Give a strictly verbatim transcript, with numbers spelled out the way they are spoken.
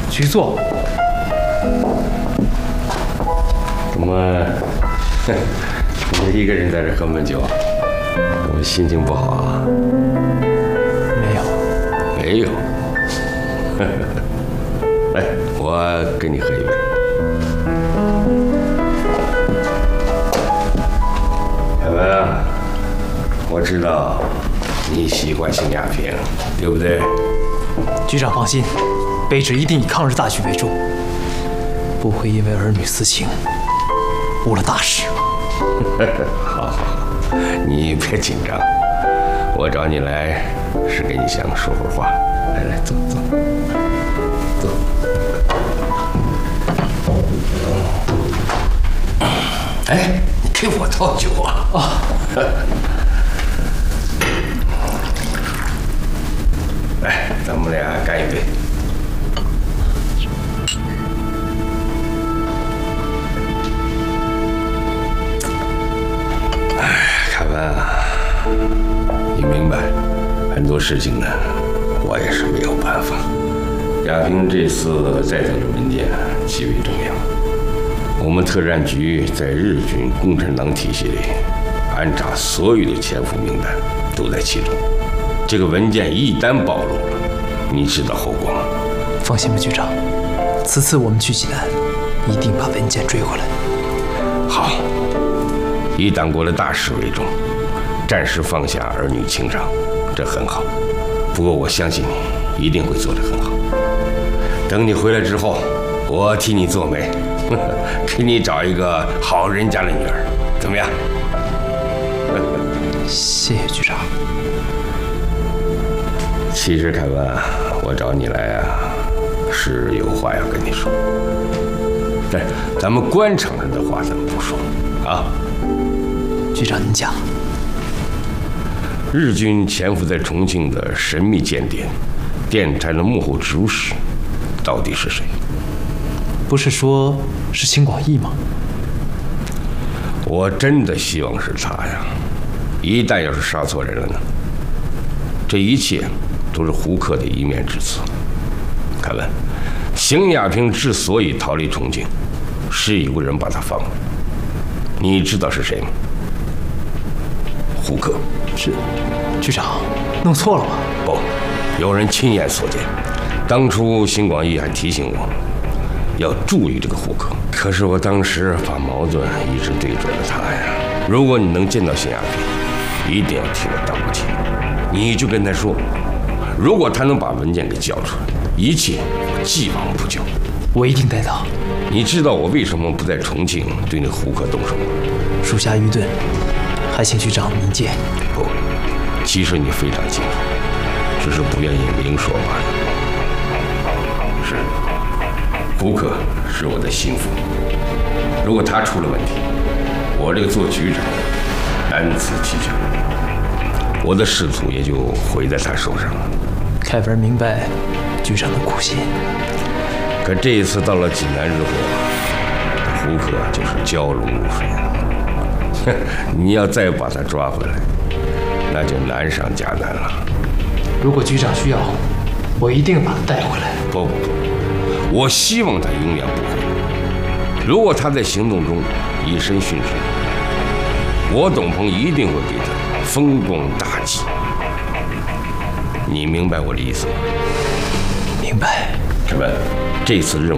局座。 怎么，你一个人在这喝闷酒？我心情不好啊？ 没有， 没有。来，我跟你喝一杯。凯文啊，我知道你喜欢邢亚平，对不对？ 局长放心，卑职一定以抗日大局为重，不会因为儿女私情误了大事。 好，好，好，你别紧张，我找你来是跟你想说会儿话。来来，坐坐坐。哎，你给我倒酒啊！啊！来，咱们俩干一杯。哎，凯文啊，你明白，很多事情呢，我也是没有办法。亚平这次带走的文件极为重要，我们特战局在日军共产党体系里安插所有的潜伏名单都在其中。这个文件一旦暴露了，你知道后果吗？ 放心吧，局长，此次我们去济南，一定把文件追回来。 好，以党国的大事为重，暂时放下儿女情长，这很好。不过我相信你一定会做得很好。等你回来之后，我替你做媒，给你找一个好人家的女儿，怎么样？ 谢谢局长。 其实凯文，我找你来啊，是有话要跟你说。但咱们官场上的话咱们不说啊。 局长您讲。 日军潜伏在重庆的神秘间谍，电台的幕后指挥使，到底是谁？ 不是说是邢广义吗？ 我真的希望是他呀！一旦要是杀错人了呢？这一切都是胡克的一面之词。凯文，邢亚平之所以逃离重庆，是有个人把他放了。你知道是谁吗？胡克。 是，局长弄错了吗？ 不，有人亲眼所见。当初邢广义还提醒我要注意这个胡克，可是我当时把矛盾一直对准了他呀。如果你能见到邢亚平，一定要替我道个歉。你就跟他说，如果他能把文件给交出来，一切既往不咎。 我一定带到。 你知道我为什么不在重庆对那胡克动手吗？ 属下愚钝，还请局长明鉴。 不，其实你非常清楚，只是不愿意明说罢了。是，胡克是我的心腹，如果他出了问题，我这个做局长难辞其咎，我的仕途也就毁在他手上了。 凯文明白局长的苦心， 可这一次到了济南之后，胡克就是蛟龙入水了。你要再把他抓回来，那就难上加难了。 如果局长需要，我一定把他带回来。 不不不，我希望他永远不会。如果他在行动中以身殉职，我董鹏一定会给他风光大计。你明白我的意思吗？ 明白。 什么？这次任务